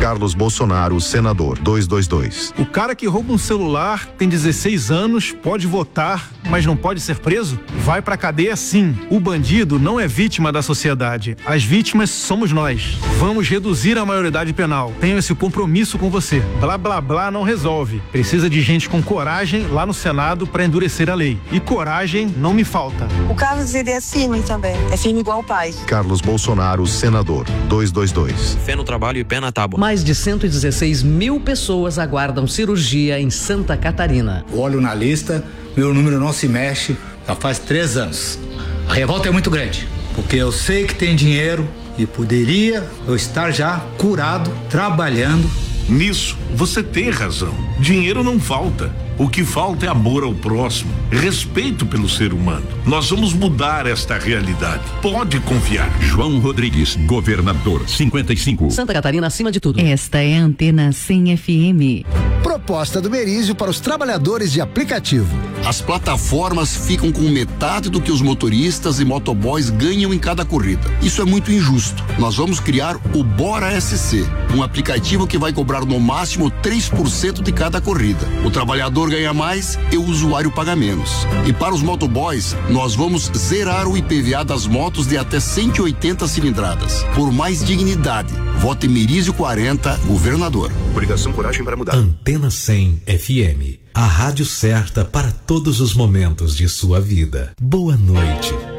Carlos Bolsonaro, senador, 222. O cara que rouba um celular, tem 16 anos, pode votar, mas não pode ser preso? Vai pra cadeia sim. O bandido não é vítima da sociedade. As vítimas somos nós. Vamos reduzir a maioridade penal. Tenho esse compromisso com você. Blá blá blá não resolve. Precisa de gente com coragem lá no Senado pra endurecer a lei. E coragem não me falta. O Carlos, ele é firme também. É firme igual o pai. Carlos Bolsonaro, senador, 222. Fé no trabalho e pé na tábua. Mais de 116 mil pessoas aguardam cirurgia em Santa Catarina. Olho na lista, meu número não se mexe, já faz 3 anos. A revolta é muito grande, porque eu sei que tem dinheiro e poderia eu estar já curado, trabalhando. Nisso, você tem razão. Dinheiro não falta. O que falta é amor ao próximo, respeito pelo ser humano. Nós vamos mudar esta realidade. Pode confiar. João Rodrigues, governador, 55. Santa Catarina acima de tudo. Esta é a Antena 100 FM. Proposta do Merizio para os trabalhadores de aplicativo. As plataformas ficam com metade do que os motoristas e motoboys ganham em cada corrida. Isso é muito injusto. Nós vamos criar o Bora SC, um aplicativo que vai cobrar no máximo 3% de cada corrida. O trabalhador ganha mais e o usuário paga menos. E para os motoboys, nós vamos zerar o IPVA das motos de até 180 cilindradas. Por mais dignidade, vote Merizio 40, governador. Coligação Coragem para Mudar. Antena 100 FM, a rádio certa para todos os momentos de sua vida. Boa noite.